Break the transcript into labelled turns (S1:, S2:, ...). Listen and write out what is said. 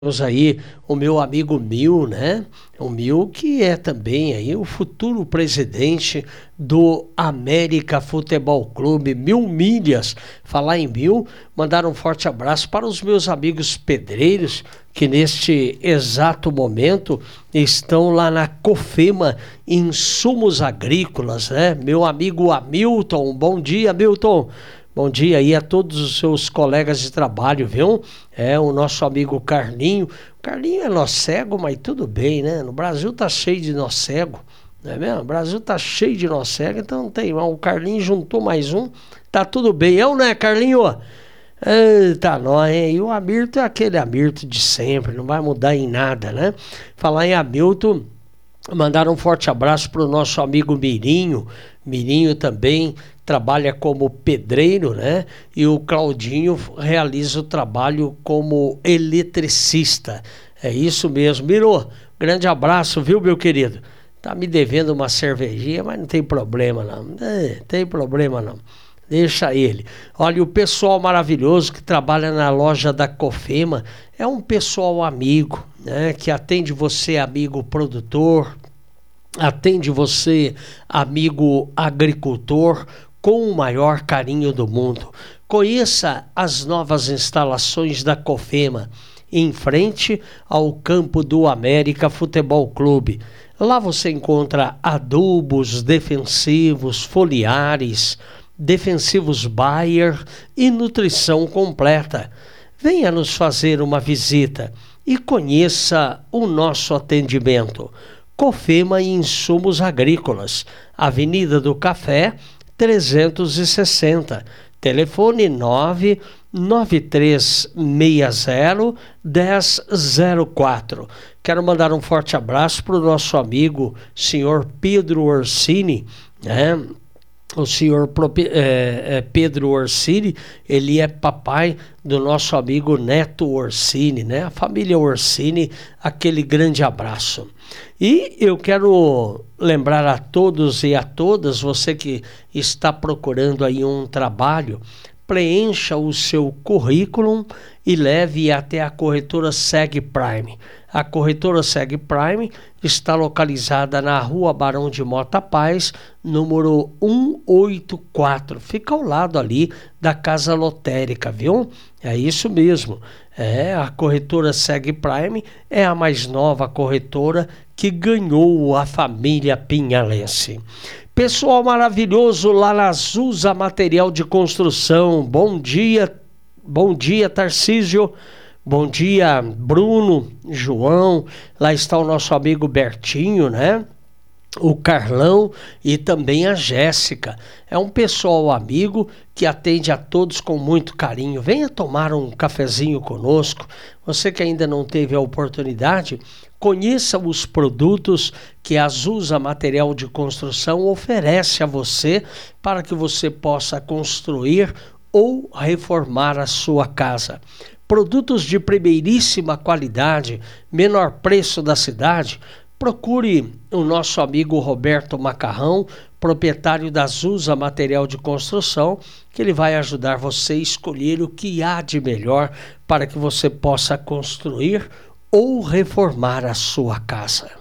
S1: Temos aí o meu amigo Mil, né? O Mil que é também aí o futuro presidente do América Futebol Clube, Mil Milhas. Falar em Mil, mandar um forte abraço para os meus amigos pedreiros que neste exato momento estão lá na Cofema, Insumos Agrícolas, né? Meu amigo Hamilton, bom dia, Hamilton. Bom dia aí a todos os seus colegas de trabalho, viu? O nosso amigo Carlinho. O Carlinho é nó cego, mas tudo bem, né? No Brasil tá cheio de nó cego, não é mesmo? O Brasil tá cheio de nó cego, então não tem mal. O Carlinho juntou mais um, tá tudo bem. Né, Carlinho? Eita, nós, hein? E o Hamilton é aquele Hamilton de sempre, não vai mudar em nada, né? Falar em Hamilton, mandar um forte abraço para o nosso amigo Mirinho. Mirinho também trabalha como pedreiro, né? E o Claudinho realiza o trabalho como eletricista. É isso mesmo. Miro, grande abraço, viu, meu querido? Tá me devendo uma cervejinha, mas não tem problema não. Tem problema não. Deixa ele. Olha, o pessoal maravilhoso que trabalha na loja da Cofema é um pessoal amigo, né? Que atende você, amigo produtor, atende você, amigo agricultor, com o maior carinho do mundo. Conheça as novas instalações da Cofema, em frente ao campo do América Futebol Clube. Lá você encontra adubos defensivos, foliares, defensivos Bayer e nutrição completa. Venha nos fazer uma visita e conheça o nosso atendimento. Cofema e Insumos Agrícolas, Avenida do Café, 360, telefone 99360-1004. Quero mandar um forte abraço para o nosso amigo, senhor Pedro Orsini, né? O senhor Pedro Orsini, ele é papai do nosso amigo Neto Orsini, né? A família Orsini, aquele grande abraço. E eu quero lembrar a todos e a todas, você que está procurando aí um trabalho, preencha o seu currículo e leve até a corretora Seg Prime. A corretora Seg Prime está localizada na Rua Barão de Mota Paz, número 184. Fica ao lado ali da Casa Lotérica, viu? É isso mesmo. A corretora Seg Prime é a mais nova corretora que ganhou a família pinhalense. Pessoal maravilhoso lá na Azusa Material de Construção. Bom dia Tarcísio. Bom dia, Bruno, João. Lá está o nosso amigo Bertinho, né? O Carlão e também a Jéssica. É um pessoal amigo que atende a todos com muito carinho. Venha tomar um cafezinho conosco. Você que ainda não teve a oportunidade, conheça os produtos que a Azusa Material de Construção oferece a você para que você possa construir ou reformar a sua casa. Produtos de primeiríssima qualidade, menor preço da cidade. Procure o nosso amigo Roberto Macarrão, proprietário da Azusa Material de Construção, que ele vai ajudar você a escolher o que há de melhor para que você possa construir ou reformar a sua casa.